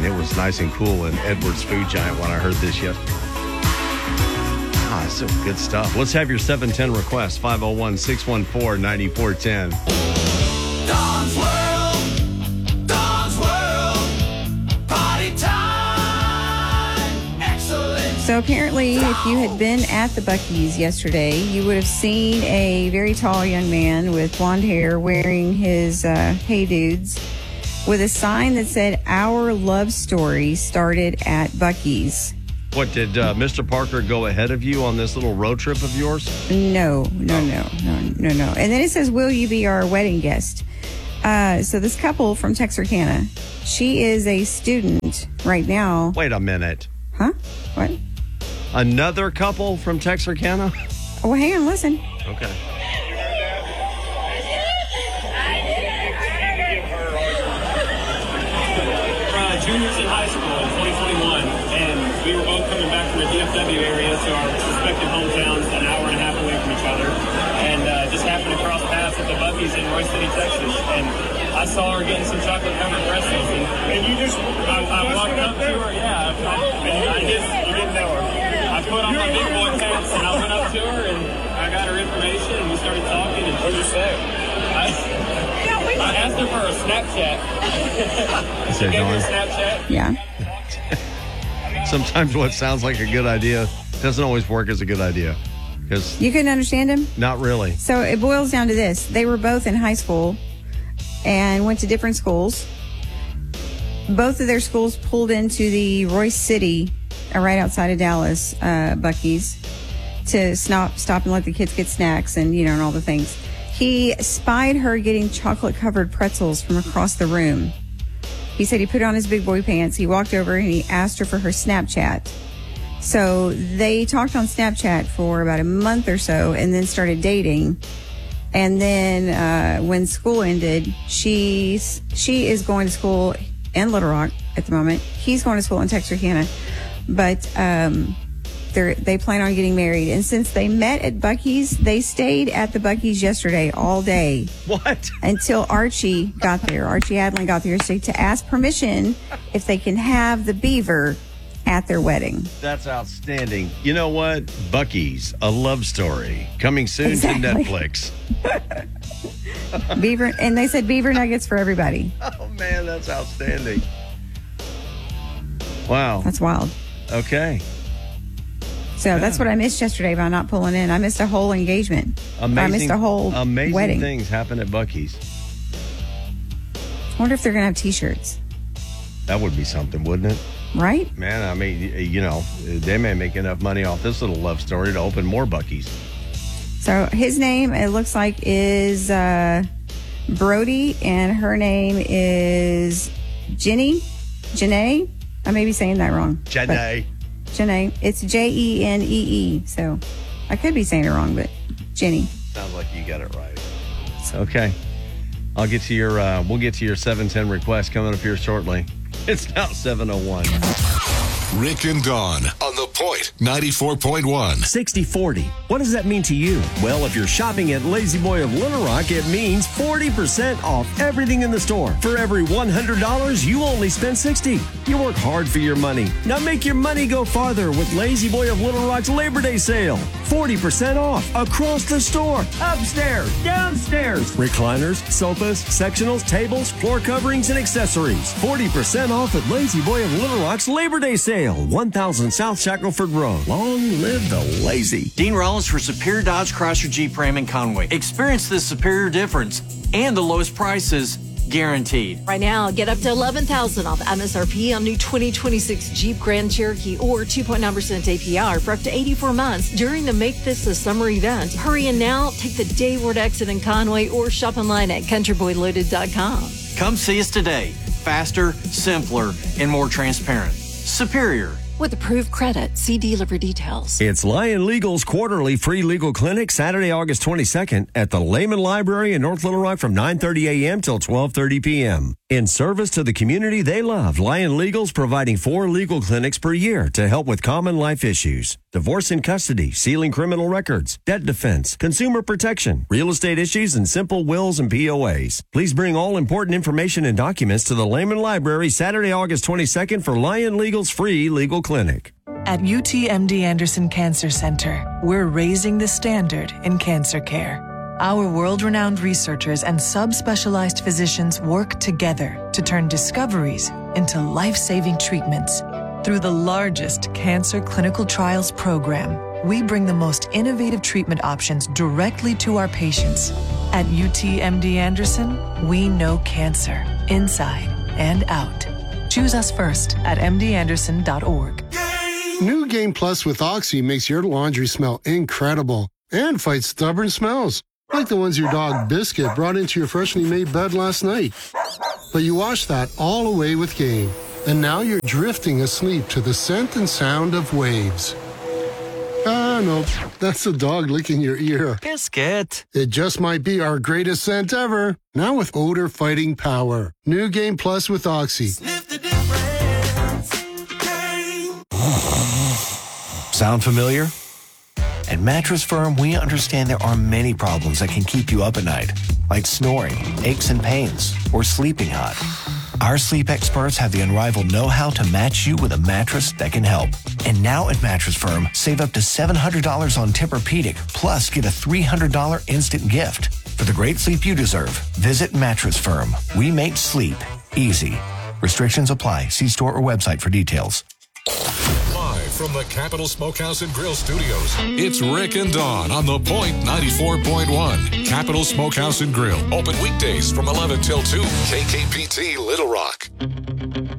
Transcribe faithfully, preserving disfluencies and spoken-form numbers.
it was nice and cool in Edwards Food Giant when I heard this yesterday. Ah, so good stuff. Let's have your seven ten request, five oh one, six one four, nine four one oh. Dawn's World, Dawn's World, party time, excellent. So apparently, if you had been at the Buc-ee's yesterday, you would have seen a very tall young man with blonde hair wearing his uh, Hey Dudes with a sign that said, "Our love story started at Buc-ee's." What, did uh, Mister Parker go ahead of you on this little road trip of yours? No, no, no, no, no, no. And then it says, "Will you be our wedding guest?" Uh, so this couple from Texarkana, she is a student right now. Wait a minute. Huh? What? Another couple from Texarkana? Oh, well, hang on, listen. Okay. Juniors in high school in twenty twenty-one, and we were both coming back from the D F W area to our respective hometowns, an hour and a half away from each other, and uh, just happened to cross paths at the Buc-ee's in Royce City, Texas, and I saw her getting some chocolate covered pretzels, and, and you just, I, I walked up to her, yeah, I, and I just, you didn't know her. I put on my big boy pants, and I went up to her, and I got her information, and we started talking, and what did you say? I, I asked her for a Snapchat. She gave me a Snapchat. Yeah. Sometimes what sounds like a good idea doesn't always work as a good idea. Because You couldn't understand him? not really. So it boils down to this. They were both in high school and went to different schools. Both of their schools pulled into the Royce City, uh, right outside of Dallas, uh, Buc-ee's, to stop, stop and let the kids get snacks and, you know, and all the things. He spied her getting chocolate-covered pretzels from across the room. He said he put on his big boy pants. He walked over and he asked her for her Snapchat. So they talked on Snapchat for about a month or so and then started dating. And then uh, when school ended, she's, she is going to school in Little Rock at the moment. He's going to school in Texarkana. But um, they're, they plan on getting married. And since they met at Buc-ee's, they stayed at the Buc-ee's yesterday all day. What? Until Archie got there. Archie Adlin got there yesterday to ask permission if they can have the beaver at their wedding. That's outstanding. You know what? Buc-ee's, a love story. Coming soon Exactly. to Netflix. Beaver, and they said beaver nuggets for everybody. Oh, man, that's outstanding. Wow. That's wild. Okay. So that's what I missed yesterday by not pulling in. I missed a whole engagement. Amazing, I missed a whole amazing wedding. things happen at Buc-ee's. I wonder if they're going to have T-shirts. That would be something, wouldn't it? Right? Man, I mean, you know, they may make enough money off this little love story to open more Buc-ee's. So his name, it looks like, is uh, Brody, and her name is Jenny. Janae? I may be saying that wrong. Janae. Janae. It's J E N E E. So I could be saying it wrong, but Jenny. Sounds like you got it right. Okay. I'll get to your, uh, we'll get to your seven ten request coming up here shortly. It's now seven oh one. Rick and Dawn on The Point ninety-four point one. sixty forty. What does that mean to you? Well, if you're shopping at Lazy Boy of Little Rock, it means forty percent off everything in the store. For every one hundred dollars, you only spend sixty dollars. You work hard for your money. Now make your money go farther with Lazy Boy of Little Rock's Labor Day sale. forty percent off across the store, upstairs, downstairs. Recliners, sofas, sectionals, tables, floor coverings, and accessories. forty percent off at Lazy Boy of Little Rock's Labor Day sale. one thousand South Shackelford Road. Long live the lazy. Dean Rollins for Superior Dodge Chrysler Jeep Ram in Conway. Experience the superior difference and the lowest prices guaranteed. Right now, get up to eleven thousand dollars off M S R P on new twenty twenty-six Jeep Grand Cherokee or two point nine percent A P R for up to eighty-four months during the Make This a Summer event. Hurry in now, take the Dayward exit in Conway or shop online at country boy loaded dot com. Come see us today. Faster, simpler, and more transparent. Superior. With approved credit, see dealer for details. It's Lion Legal's quarterly free legal clinic, Saturday, August twenty-second at the Lehman Library in North Little Rock from nine thirty a.m. till twelve thirty p.m. In service to the community they love, Lion Legal's providing four legal clinics per year to help with common life issues. Divorce and custody, sealing criminal records, debt defense, consumer protection, real estate issues, and simple wills and P O As. Please bring all important information and documents to the Lehman Library Saturday, August twenty-second for Lion Legal's free legal clinic. At U T M D Anderson Cancer Center, we're raising the standard in cancer care. Our world-renowned researchers and subspecialized physicians work together to turn discoveries into life-saving treatments. Through the largest cancer clinical trials program, we bring the most innovative treatment options directly to our patients. At U T M D Anderson, we know cancer inside and out. Choose us first at m d anderson dot org. New Game Plus with Oxy makes your laundry smell incredible and fights stubborn smells, like the ones your dog Biscuit brought into your freshly made bed last night. But you washed that all away with Game, and now you're drifting asleep to the scent and sound of waves. Ah, no, that's the dog licking your ear. Biscuit. It just might be our greatest scent ever, now with odor-fighting power. New Game Plus with Oxy. Sniff the difference. Game. Sound familiar? At Mattress Firm, we understand there are many problems that can keep you up at night, like snoring, aches and pains, or sleeping hot. Our sleep experts have the unrivaled know-how to match you with a mattress that can help. And now at Mattress Firm, save up to seven hundred dollars on Tempur-Pedic, plus get a three hundred dollars instant gift. For the great sleep you deserve, visit Mattress Firm. We make sleep easy. Restrictions apply. See store or website for details. Live from the Capital Smokehouse and Grill Studios, it's Rick and Dawn on The Point ninety-four point one. Capital Smokehouse and Grill. Open weekdays from eleven till two. K K P T Little Rock.